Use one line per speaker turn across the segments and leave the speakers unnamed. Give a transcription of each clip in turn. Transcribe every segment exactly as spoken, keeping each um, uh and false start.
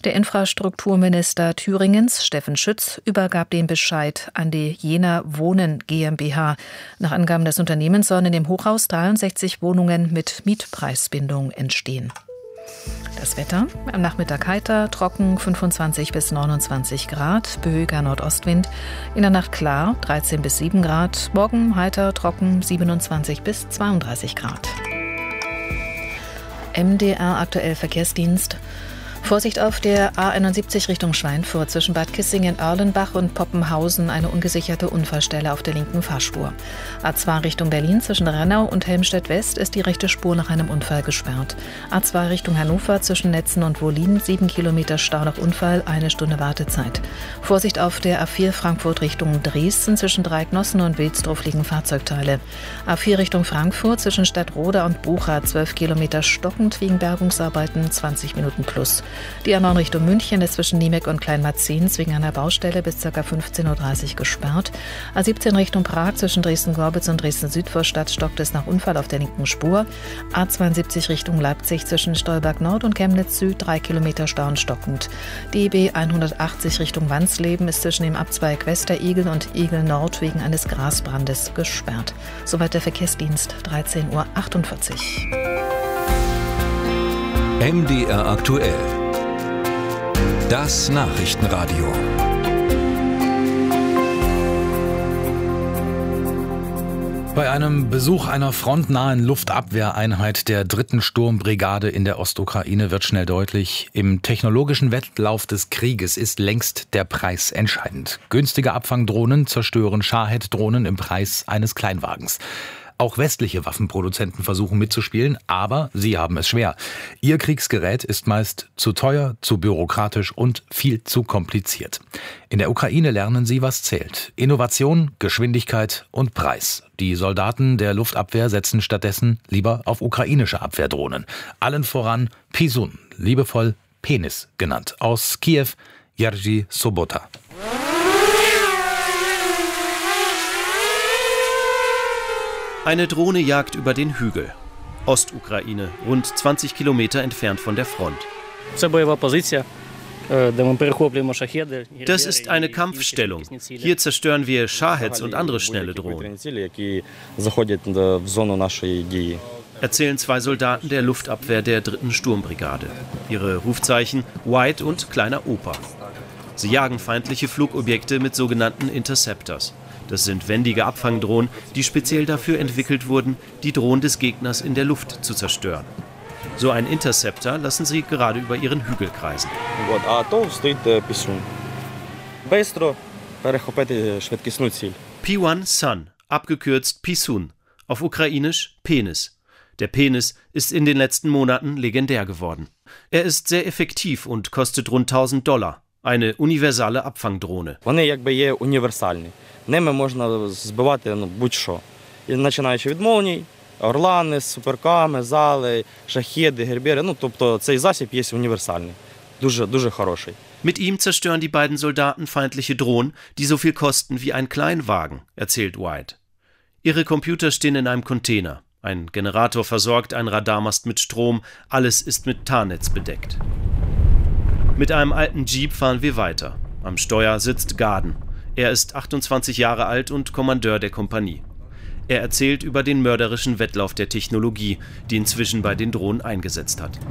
Der Infrastrukturminister Thüringens, Steffen Schütz, übergab den Bescheid an die Jena Wohnen GmbH. Nach Angaben des Unternehmens sollen in dem Hochhaus dreiundsechzig Wohnungen mit Mietpreisbindung entstehen. Das Wetter: am Nachmittag heiter, trocken, fünfundzwanzig bis neunundzwanzig Grad, böiger Nordostwind. In der Nacht klar, dreizehn bis sieben Grad. Morgen heiter, trocken, siebenundzwanzig bis zweiunddreißig Grad. M D R aktuell Verkehrsdienst. Vorsicht auf der A einundsiebzig Richtung Schweinfurt zwischen Bad Kissingen-Erlenbach und Poppenhausen, eine ungesicherte Unfallstelle auf der linken Fahrspur. A zwei Richtung Berlin zwischen Rennau und Helmstedt-West ist die rechte Spur nach einem Unfall gesperrt. A zwei Richtung Hannover zwischen Netzen und Wohlin, sieben Kilometer Stau nach Unfall, eine Stunde Wartezeit. Vorsicht auf der A vier Frankfurt Richtung Dresden zwischen Dreiecknossen und Wilsdruf liegen Fahrzeugteile. A vier Richtung Frankfurt zwischen Stadtroda und Bucha, zwölf Kilometer stockend wegen Bergungsarbeiten, zwanzig Minuten plus. Die A neun Richtung München ist zwischen Niemek und Kleinmarzens wegen einer Baustelle bis ca. fünfzehn Uhr dreißig gesperrt. A siebzehn Richtung Prag zwischen Dresden-Gorbitz und Dresden-Südvorstadt stockt es nach Unfall auf der linken Spur. A zweiundsiebzig Richtung Leipzig zwischen Stolberg Nord und Chemnitz Süd, drei Kilometer Stau und stockend. Die B hundertachtzig Richtung Wansleben ist zwischen dem Abzweig Westerigel und Igel Nord wegen eines Grasbrandes gesperrt. Soweit der Verkehrsdienst, dreizehn Uhr achtundvierzig.
M D R aktuell. Das Nachrichtenradio.
Bei einem Besuch einer frontnahen Luftabwehreinheit der dritten Sturmbrigade in der Ostukraine wird schnell deutlich, im technologischen Wettlauf des Krieges ist längst der Preis entscheidend. Günstige Abfangdrohnen zerstören Shahed-Drohnen im Preis eines Kleinwagens. Auch westliche Waffenproduzenten versuchen mitzuspielen, aber sie haben es schwer. Ihr Kriegsgerät ist meist zu teuer, zu bürokratisch und viel zu kompliziert. In der Ukraine lernen sie, was zählt. Innovation, Geschwindigkeit und Preis. Die Soldaten der Luftabwehr setzen stattdessen lieber auf ukrainische Abwehrdrohnen. Allen voran Pisun, liebevoll Penis genannt. Aus Kiew, Jerzy Sobota.
Eine Drohne jagt über den Hügel. Ostukraine, rund zwanzig Kilometer entfernt von der Front. Das ist eine Kampfstellung. Hier zerstören wir Shaheds und andere schnelle Drohnen, erzählen zwei Soldaten der Luftabwehr der dritten Sturmbrigade. Ihre Rufzeichen White und Kleiner Opa. Sie jagen feindliche Flugobjekte mit sogenannten Interceptors. Das sind wendige Abfangdrohnen, die speziell dafür entwickelt wurden, die Drohnen des Gegners in der Luft zu zerstören. So ein Interceptor lassen sie gerade über ihren Hügel kreisen. P eins Sun, abgekürzt Pisun, auf ukrainisch Penis. Der Penis ist in den letzten Monaten legendär geworden. Er ist sehr effektiv und kostet rund tausend Dollar. Eine universale Abfangdrohne.
Ними можна збивати ну, будь-що. І починаючи від молній, орлани, суперками, зали, шахеди, гербери. Ну, тобто цей засіб є універсальний. Дуже, дуже хороший.
Mit ihm zerstören die beiden Soldaten feindliche Drohnen, die so viel kosten wie ein Kleinwagen, erzählt White. Ihre Computer stehen in einem Container. Ein Generator versorgt einen Radarmast mit Strom. Alles ist mit Tarnnetz bedeckt. Mit einem alten Jeep fahren wir weiter. Am Steuer sitzt Garden. Er ist achtundzwanzig Jahre alt und Kommandeur der Kompanie. Er erzählt über den mörderischen Wettlauf der Technologie, die inzwischen bei den Drohnen eingesetzt hat.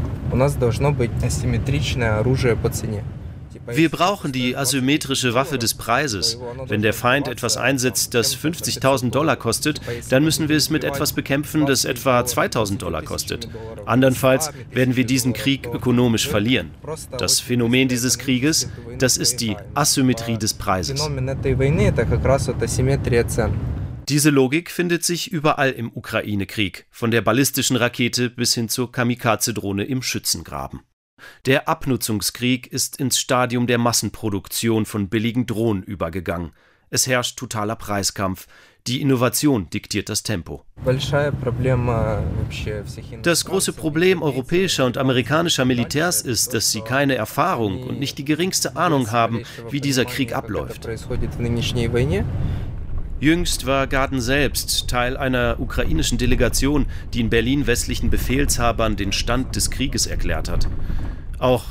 Wir brauchen die asymmetrische Waffe des Preises. Wenn der Feind etwas einsetzt, das fünfzigtausend Dollar kostet, dann müssen wir es mit etwas bekämpfen, das etwa zweitausend Dollar kostet. Andernfalls werden wir diesen Krieg ökonomisch verlieren. Das Phänomen dieses Krieges, das ist die Asymmetrie des Preises. Diese Logik findet sich überall im Ukraine-Krieg, von der ballistischen Rakete bis hin zur Kamikaze-Drohne im Schützengraben. Der Abnutzungskrieg ist ins Stadium der Massenproduktion von billigen Drohnen übergegangen. Es herrscht totaler Preiskampf. Die Innovation diktiert das Tempo. Das große Problem europäischer und amerikanischer Militärs ist, dass sie keine Erfahrung und nicht die geringste Ahnung haben, wie dieser Krieg abläuft. Jüngst war Garden selbst Teil einer ukrainischen Delegation, die in Berlin westlichen Befehlshabern den Stand des Krieges erklärt hat. Auch